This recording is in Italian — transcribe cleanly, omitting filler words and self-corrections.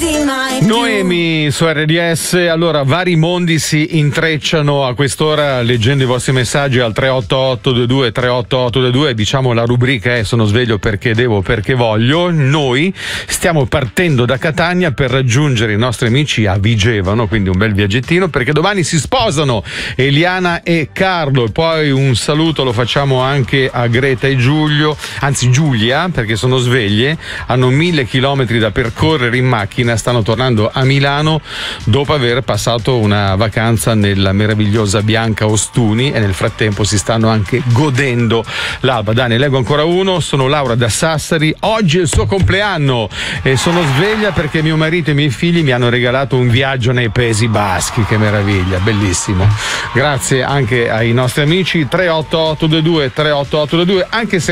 Noemi su RDS. Allora, vari mondi si intrecciano a quest'ora, leggendo i vostri messaggi al 38822 38822. Diciamo la rubrica è: sono sveglio perché devo, perché voglio. Noi stiamo partendo da Catania per raggiungere i nostri amici a Vigevano, quindi un bel viaggettino, perché domani si sposano Eliana e Carlo. E poi un saluto lo facciamo anche a Greta e Giulio, anzi Giulia, perché sono sveglie, hanno 1000 chilometri da percorrere in macchina, stanno tornando a Milano dopo aver passato una vacanza nella meravigliosa Bianca Ostuni, e nel frattempo si stanno anche godendo l'alba. Dai, ne leggo ancora uno. Sono Laura da Sassari, oggi è il suo compleanno e sono sveglia perché mio marito e i miei figli mi hanno regalato un viaggio nei Paesi Baschi. Che meraviglia, bellissimo. Grazie anche ai nostri amici. 38822 38822, anche se